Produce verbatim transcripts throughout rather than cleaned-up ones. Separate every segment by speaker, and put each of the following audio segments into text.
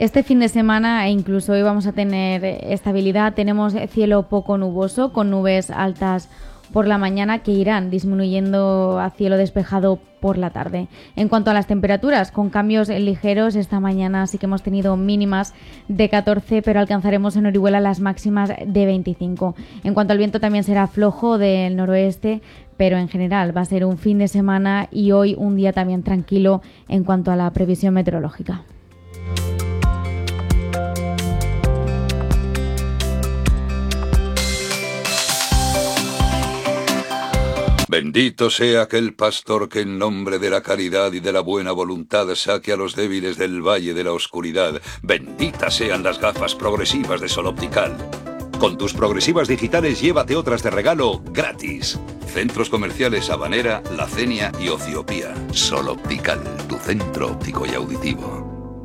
Speaker 1: Este fin de semana e incluso hoy vamos a tener estabilidad. Tenemos cielo poco nuboso con nubes altas por la mañana que irán disminuyendo a cielo despejado por la tarde. En cuanto a las temperaturas, con cambios ligeros, esta mañana sí que hemos tenido mínimas de catorce, pero alcanzaremos en Orihuela las máximas de veinticinco. En cuanto al viento, también será flojo del noroeste, pero en general va a ser un fin de semana y hoy un día también tranquilo en cuanto a la previsión meteorológica.
Speaker 2: Bendito sea aquel pastor que en nombre de la caridad y de la buena voluntad saque a los débiles del valle de la oscuridad. Benditas sean las gafas progresivas de Sol Optical. Con tus progresivas digitales llévate otras de regalo gratis. Centros comerciales Habanera, La Cenia y Ociopía. Sol Optical, tu centro óptico y auditivo.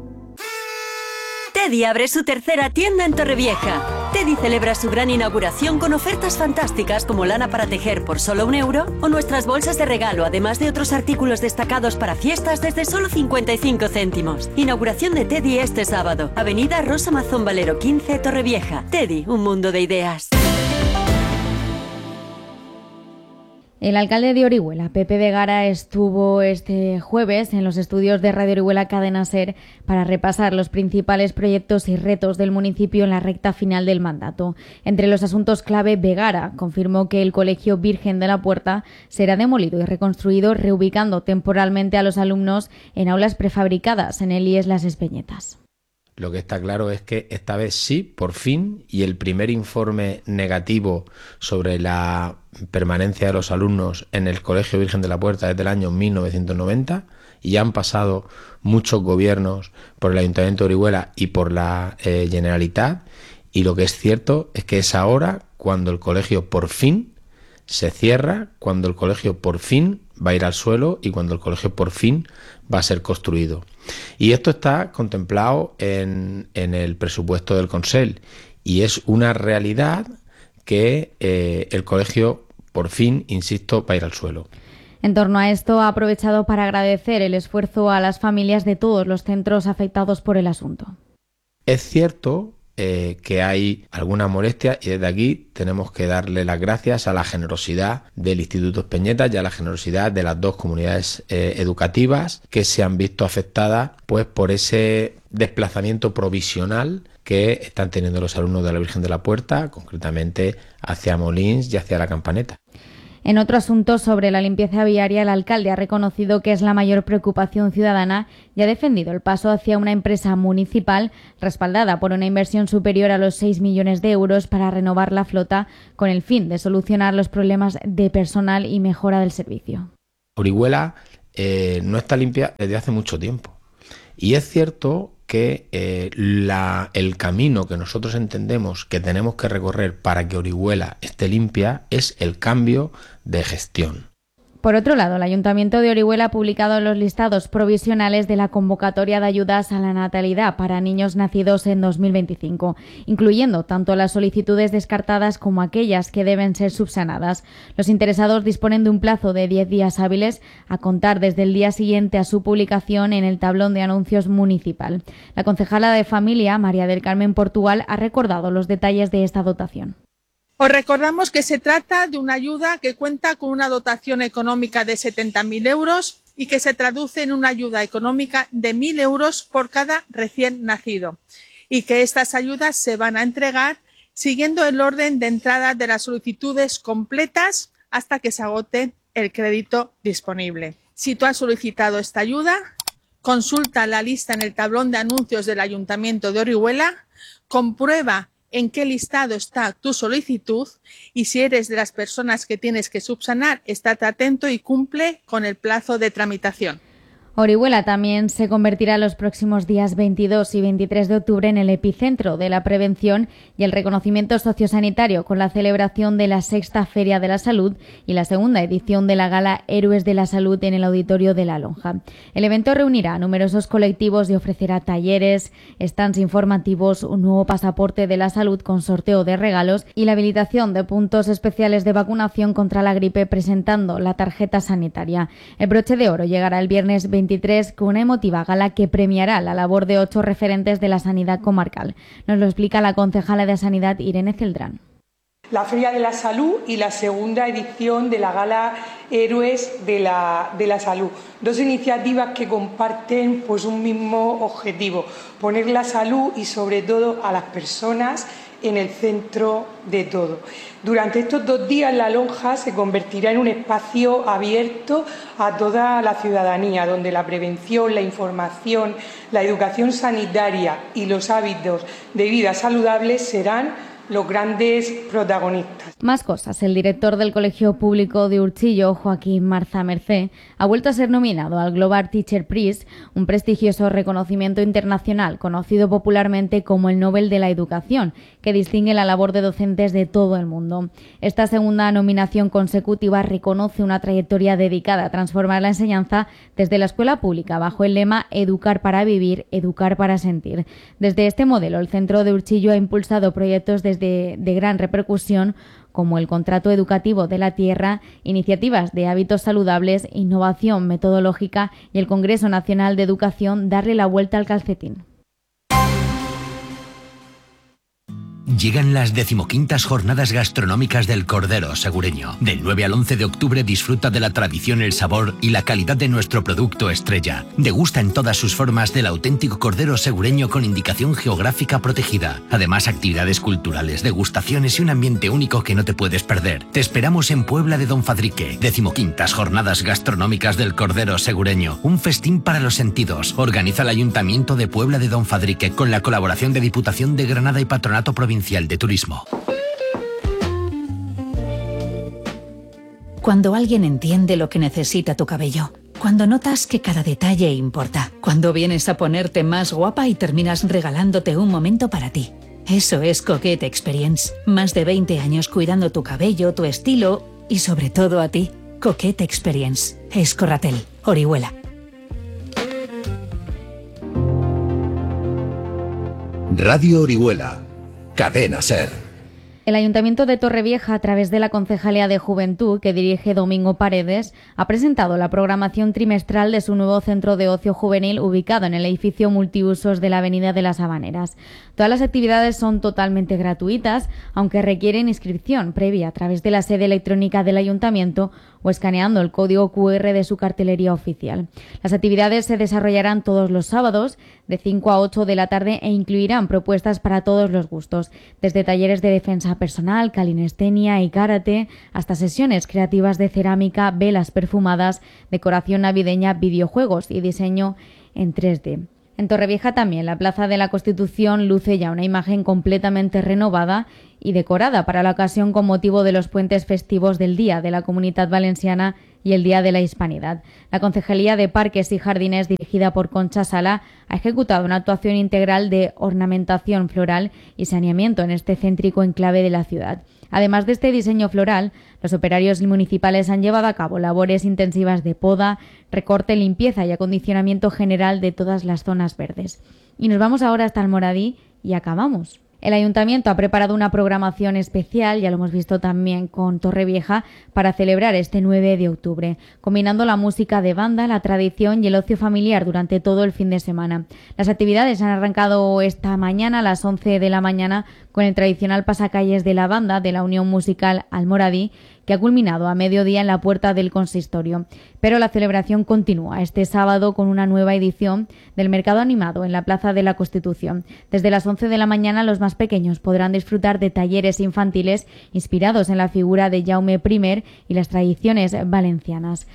Speaker 3: Teddy abre su tercera tienda en Torrevieja. Teddy celebra su gran inauguración con ofertas fantásticas como lana para tejer por solo un euro o nuestras bolsas de regalo, además de otros artículos destacados para fiestas desde solo cincuenta y cinco céntimos. Inauguración de Teddy este sábado. Avenida Rosa Mazón Valero quince, Torrevieja. Teddy, un mundo de ideas.
Speaker 1: El alcalde de Orihuela, Pepe Vegara, estuvo este jueves en los estudios de Radio Orihuela Cadena SER para repasar los principales proyectos y retos del municipio en la recta final del mandato. Entre los asuntos clave, Vegara confirmó que el Colegio Virgen de la Puerta será demolido y reconstruido, reubicando temporalmente a los alumnos en aulas prefabricadas en el I E S Las Espeñetas.
Speaker 4: Lo que está claro es que esta vez sí, por fin, y el primer informe negativo sobre la permanencia de los alumnos en el Colegio Virgen de la Puerta desde el año mil novecientos noventa, y ya han pasado muchos gobiernos por el Ayuntamiento de Orihuela y por la eh, Generalitat, y lo que es cierto es que es ahora cuando el colegio por fin se cierra, cuando el colegio por fin va a ir al suelo y cuando el colegio por fin va a ser construido. Y esto está contemplado en, en el presupuesto del Consell y es una realidad que eh, el colegio por fin, insisto, va a ir al suelo.
Speaker 1: En torno a esto, ha aprovechado para agradecer el esfuerzo a las familias de todos los centros afectados por el asunto.
Speaker 4: Es cierto Eh, que hay alguna molestia y desde aquí tenemos que darle las gracias a la generosidad del Instituto Espeñetas y a la generosidad de las dos comunidades eh, educativas que se han visto afectadas pues por ese desplazamiento provisional que están teniendo los alumnos de la Virgen de la Puerta, concretamente hacia Molins y hacia La Campaneta.
Speaker 1: En otro asunto sobre la limpieza viaria, el alcalde ha reconocido que es la mayor preocupación ciudadana y ha defendido el paso hacia una empresa municipal respaldada por una inversión superior a los seis millones de euros para renovar la flota con el fin de solucionar los problemas de personal y mejora del servicio.
Speaker 4: Orihuela eh, no está limpia desde hace mucho tiempo y es cierto que eh, la, el camino que nosotros entendemos que tenemos que recorrer para que Orihuela esté limpia es el cambio de gestión.
Speaker 1: Por otro lado, el Ayuntamiento de Orihuela ha publicado los listados provisionales de la convocatoria de ayudas a la natalidad para niños nacidos en dos mil veinticinco, incluyendo tanto las solicitudes descartadas como aquellas que deben ser subsanadas. Los interesados disponen de un plazo de diez días hábiles a contar desde el día siguiente a su publicación en el tablón de anuncios municipal. La concejala de Familia, María del Carmen Portugal, ha recordado los detalles de esta dotación.
Speaker 5: Os recordamos que se trata de una ayuda que cuenta con una dotación económica de setenta mil euros y que se traduce en una ayuda económica de mil euros por cada recién nacido y que estas ayudas se van a entregar siguiendo el orden de entrada de las solicitudes completas hasta que se agote el crédito disponible. Si tú has solicitado esta ayuda, consulta la lista en el tablón de anuncios del Ayuntamiento de Orihuela, comprueba en qué listado está tu solicitud y si eres de las personas que tienes que subsanar, estate atento y cumple con el plazo de tramitación.
Speaker 1: Orihuela también se convertirá los próximos días veintidós y veintitrés de octubre en el epicentro de la prevención y el reconocimiento sociosanitario con la celebración de la sexta Feria de la Salud y la segunda edición de la Gala Héroes de la Salud en el Auditorio de La Lonja. El evento reunirá a numerosos colectivos y ofrecerá talleres, stands informativos, un nuevo pasaporte de la salud con sorteo de regalos y la habilitación de puntos especiales de vacunación contra la gripe presentando la tarjeta sanitaria. El broche de oro llegará el viernes veintidós veintitrés con una emotiva gala que premiará la labor de ocho referentes de la sanidad comarcal. Nos lo explica la concejala de Sanidad, Irene Celdrán.
Speaker 6: La Feria de la Salud y la segunda edición de la Gala Héroes de la, de la Salud. Dos iniciativas que comparten pues, un mismo objetivo, poner la salud y sobre todo a las personas en el centro de todo. Durante estos dos días la lonja se convertirá en un espacio abierto a toda la ciudadanía, donde la prevención, la información, la educación sanitaria y los hábitos de vida saludables serán los grandes protagonistas.
Speaker 1: Más cosas. El director del Colegio Público de Urchillo, Joaquín Marza Mercé, ha vuelto a ser nominado al Global Teacher Prize, un prestigioso reconocimiento internacional conocido popularmente como el Nobel de la Educación, que distingue la labor de docentes de todo el mundo. Esta segunda nominación consecutiva reconoce una trayectoria dedicada a transformar la enseñanza desde la escuela pública bajo el lema Educar para vivir, educar para sentir. Desde este modelo, el Centro de Urchillo ha impulsado proyectos de De, de gran repercusión como el Contrato Educativo de la Tierra, iniciativas de hábitos saludables, innovación metodológica y el Congreso Nacional de Educación Darle la Vuelta al Calcetín.
Speaker 7: Llegan las decimoquintas Jornadas Gastronómicas del Cordero Segureño. Del nueve al once de octubre disfruta de la tradición, el sabor y la calidad de nuestro producto estrella. Degusta en todas sus formas del auténtico Cordero Segureño con indicación geográfica protegida. Además, actividades culturales, degustaciones y un ambiente único que no te puedes perder. Te esperamos en Puebla de Don Fadrique. Decimoquintas Jornadas Gastronómicas del Cordero Segureño. Un festín para los sentidos. Organiza el Ayuntamiento de Puebla de Don Fadrique con la colaboración de Diputación de Granada y Patronato Provincial de Turismo.
Speaker 8: Cuando alguien entiende lo que necesita tu cabello, cuando notas que cada detalle importa, cuando vienes a ponerte más guapa y terminas regalándote un momento para ti. Eso es Coquette Experience. Más de veinte años cuidando tu cabello, tu estilo y sobre todo a ti. Coquette Experience. Escorratel, Orihuela.
Speaker 9: Radio Orihuela. Cadena Ser.
Speaker 1: El Ayuntamiento de Torrevieja, a través de la Concejalía de Juventud, que dirige Domingo Paredes, ha presentado la programación trimestral de su nuevo centro de ocio juvenil ubicado en el edificio multiusos de la Avenida de las Habaneras. Todas las actividades son totalmente gratuitas, aunque requieren inscripción previa a través de la sede electrónica del Ayuntamiento o escaneando el código cu erre de su cartelería oficial. Las actividades se desarrollarán todos los sábados de cinco a ocho de la tarde e incluirán propuestas para todos los gustos, desde talleres de defensa personal, calinestenia y karate, hasta sesiones creativas de cerámica, velas perfumadas, decoración navideña, videojuegos y diseño en tres D. En Torrevieja también la Plaza de la Constitución luce ya una imagen completamente renovada y decorada para la ocasión con motivo de los puentes festivos del Día de la Comunidad Valenciana y el Día de la Hispanidad. La Concejalía de Parques y Jardines, dirigida por Concha Sala, ha ejecutado una actuación integral de ornamentación floral y saneamiento en este céntrico enclave de la ciudad. Además de este diseño floral, los operarios municipales han llevado a cabo labores intensivas de poda, recorte, limpieza y acondicionamiento general de todas las zonas verdes. Y nos vamos ahora hasta Almoradí y acabamos. El Ayuntamiento ha preparado una programación especial, ya lo hemos visto también con Torrevieja, para celebrar este nueve de octubre, combinando la música de banda, la tradición y el ocio familiar durante todo el fin de semana. Las actividades han arrancado esta mañana a las once de la mañana con el tradicional pasacalles de la banda de la Unión Musical Almoradí, que ha culminado a mediodía en la puerta del consistorio. Pero la celebración continúa este sábado con una nueva edición del Mercado Animado en la Plaza de la Constitución. Desde las once de la mañana los más pequeños podrán disfrutar de talleres infantiles inspirados en la figura de Jaume primero y las tradiciones valencianas.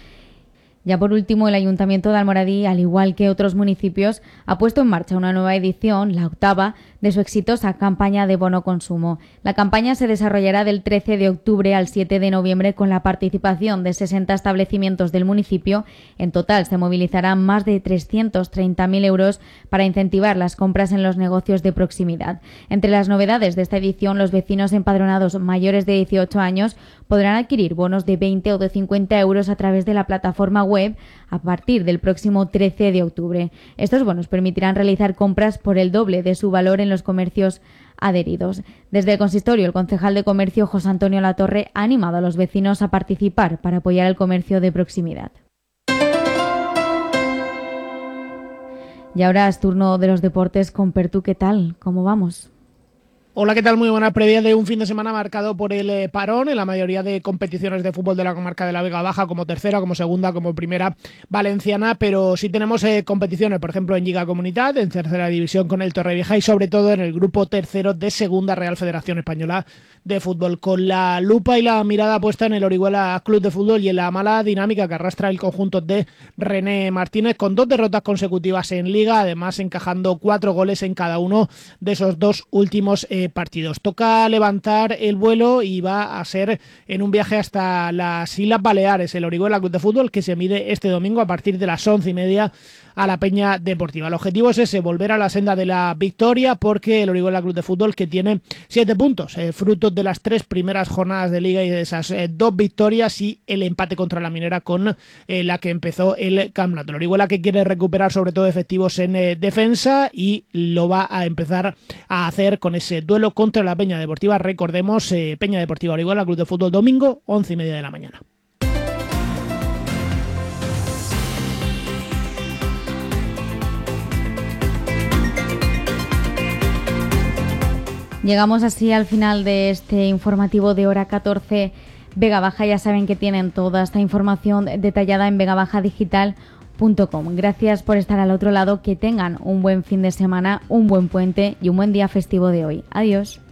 Speaker 1: Ya por último, el Ayuntamiento de Almoradí, al igual que otros municipios, ha puesto en marcha una nueva edición, la octava, de su exitosa campaña de bono consumo. La campaña se desarrollará del trece de octubre al siete de noviembre con la participación de sesenta establecimientos del municipio. En total se movilizarán más de trescientos treinta mil euros para incentivar las compras en los negocios de proximidad. Entre las novedades de esta edición, los vecinos empadronados mayores de dieciocho años podrán adquirir bonos de veinte o de cincuenta euros a través de la plataforma web a partir del próximo trece de octubre. Estos bonos permitirán realizar compras por el doble de su valor en los comercios adheridos. Desde el consistorio, el concejal de comercio José Antonio Latorre ha animado a los vecinos a participar para apoyar el comercio de proximidad. Y ahora es turno de los deportes con Pertu. ¿Qué tal? ¿Cómo vamos?
Speaker 10: Hola, ¿qué tal? Muy buenas. Previa de un fin de semana marcado por el eh, parón en la mayoría de competiciones de fútbol de la comarca de la Vega Baja, como tercera, como segunda, como primera valenciana, pero sí tenemos eh, competiciones, por ejemplo, en Lliga Comunitat, en tercera división con el Torrevieja y sobre todo en el grupo tercero de segunda Real Federación Española de Fútbol, con la lupa y la mirada puesta en el Orihuela Club de Fútbol y en la mala dinámica que arrastra el conjunto de René Martínez, con dos derrotas consecutivas en Liga, además encajando cuatro goles en cada uno de esos dos últimos eh, partidos. Toca levantar el vuelo y va a ser en un viaje hasta las Islas Baleares, el Orihuela Club de Fútbol, que se mide este domingo a partir de las once y media a la Peña Deportiva. El objetivo es ese, volver a la senda de la victoria, porque el Orihuela Club de Fútbol, que tiene siete puntos, eh, fruto de las tres primeras jornadas de Liga y de esas eh, dos victorias y el empate contra la Minera con eh, la que empezó el campeonato. El Orihuela, que quiere recuperar sobre todo efectivos en eh, defensa, y lo va a empezar a hacer con ese duelo contra la Peña Deportiva. Recordemos, eh, Peña Deportiva Orihuela Club de Fútbol, domingo, once y media de la mañana.
Speaker 1: Llegamos así al final de este informativo de hora catorce Vega Baja. Ya saben que tienen toda esta información detallada en vega baja digital punto com. Gracias por estar al otro lado, que tengan un buen fin de semana, un buen puente y un buen día festivo de hoy. Adiós.